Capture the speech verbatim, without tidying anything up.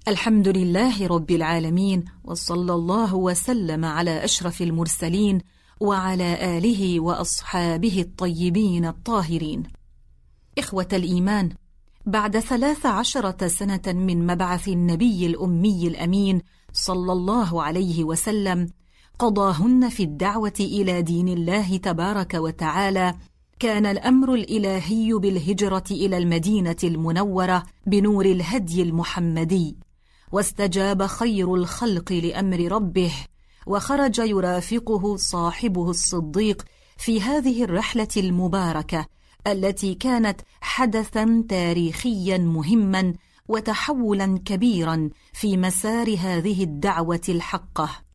الحمد لله رب العالمين، وصلى الله وسلم على أشرف المرسلين وعلى آله وأصحابه الطيبين الطاهرين. إخوة الإيمان، بعد ثلاث عشرة سنة من مبعث النبي الأمي الأمين صلى الله عليه وسلم قضاهن في الدعوة إلى دين الله تبارك وتعالى، كان الأمر الإلهي بالهجرة إلى المدينة المنورة بنور الهدي المحمدي، واستجاب خير الخلق لأمر ربه، وخرج يرافقه صاحبه الصديق في هذه الرحلة المباركة التي كانت حدثاً تاريخياً مهماً وتحولاً كبيراً في مسار هذه الدعوة الحقة.